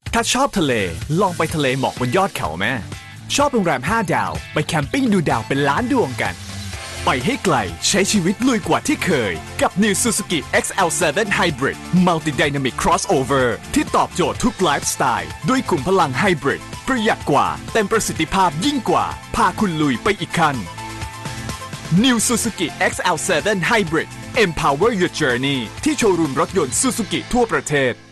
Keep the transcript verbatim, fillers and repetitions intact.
ถ้าชอบทะเลลองไปทะเลหมอกบนยอดเขาแม่ชอบโรงแรมห้าดาวไปแคมปิ้งดูดาวเป็นล้านดวงกันไปให้ไกลใช้ชีวิตลุยกว่าที่เคยกับ New Suzuki เอ็กซ์ แอล เซเว่น Hybrid Multi Dynamic Crossover ที่ตอบโจทย์ทุกไลฟ์สไตล์ด้วยขุมพลังไฮบริดประหยัดกว่าเต็มประสิทธิภาพยิ่งกว่าพาคุณลุยไปอีกขั้น New Suzuki เอ็กซ์ แอล เซเว่น Hybrid Empower Your Journey ที่โชว์รูมรถยนต์ Suzuki ทั่วประเทศ